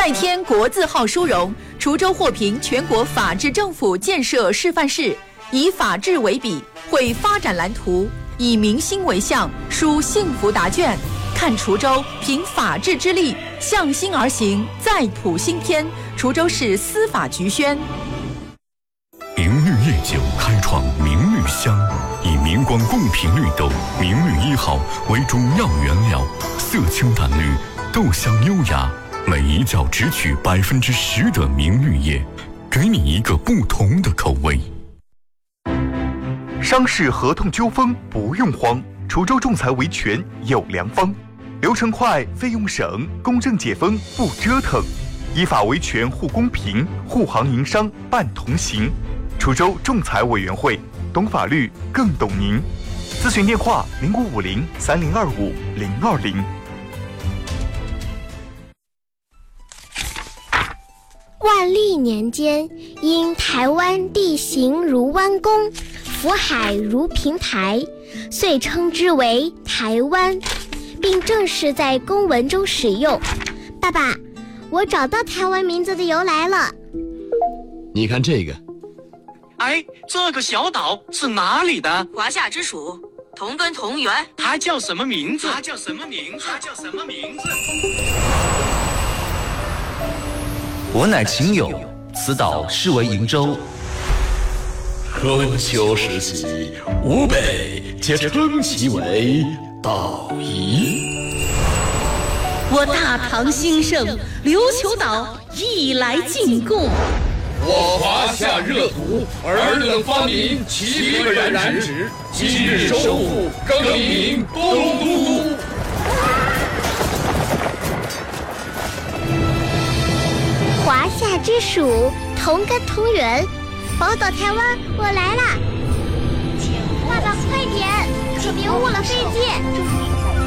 再添国字号殊荣，滁州获评全国法治政府建设示范市，以法治为笔，绘发展蓝图，以民心为向，书幸福答卷。看滁州凭法治之力，向心而行，再谱新篇。滁州市司法局宣。 明绿夜酒开创明绿香，以明光贡品绿豆明绿1号为主要原料，色清淡绿，豆香优雅，每一窖只取10%的明绿叶，给你一个不同的口味。 商事合同纠纷不用慌，滁州仲裁维权有良方，流程快，费用省，公正解纷不折腾，依法维权护公平，护行营商办同行。滁州仲裁委员会，懂法律更懂您。咨询电话05503025-020。 万历年间，因台湾地形如弯弓，福海如平台，遂称之为台湾，并正式在公文中使用。爸爸，我找到台湾名字的由来了。 你看这个。 哎，这个小岛是哪里的？ 华夏之属，同根同源。 它叫什么名字？ 我乃秦俑，此岛是为瀛州。 春秋时期，吴北皆称其为岛夷。 我大唐兴盛，琉球岛亦来进贡。 我华夏热土，尔等发明齐可染指，今日收复，更名东都。 华夏之属，同根同源，宝岛台湾，我来啦！爸爸快点，可别误了飞机。